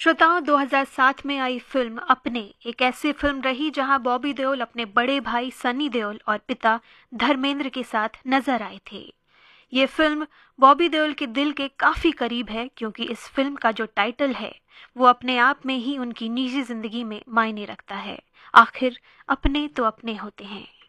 श्रोताओं, 2007 में आई फिल्म अपने एक ऐसी फिल्म रही जहां बॉबी देओल अपने बड़े भाई सनी देओल और पिता धर्मेंद्र के साथ नजर आए थे। ये फिल्म बॉबी देओल के दिल के काफी करीब है क्योंकि इस फिल्म का जो टाइटल है वो अपने आप में ही उनकी निजी जिंदगी में मायने रखता है। आखिर अपने तो अपने होते हैं।